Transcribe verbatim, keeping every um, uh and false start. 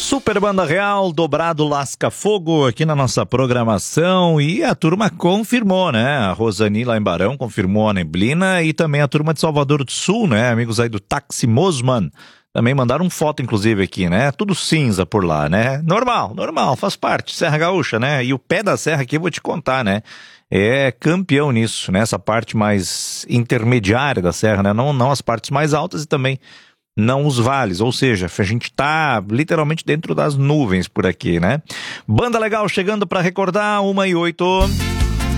Super Banda Real, dobrado Lasca Fogo aqui na nossa programação e a turma confirmou, né? A Rosani lá em Barão confirmou a neblina e também a turma de Salvador do Sul, né? Amigos aí do Táxi Mosman também mandaram foto, inclusive, aqui, né? Tudo cinza por lá, né? Normal, normal, faz parte, Serra Gaúcha, né? E o pé da serra aqui eu vou te contar, né? É campeão nisso, né? Essa parte mais intermediária da serra, né? Não, não as partes mais altas e também não os vales, ou seja, a gente tá literalmente dentro das nuvens por aqui, né? Banda legal chegando para recordar, uma e oito.